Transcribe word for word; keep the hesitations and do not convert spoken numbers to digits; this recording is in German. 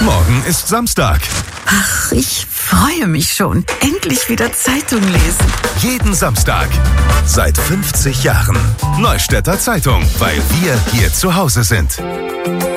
Morgen ist Samstag. Ach, ich freue mich schon. Endlich wieder Zeitung lesen. Jeden Samstag. Seit fünfzig Jahren. Neustädter Zeitung, weil wir hier zu Hause sind.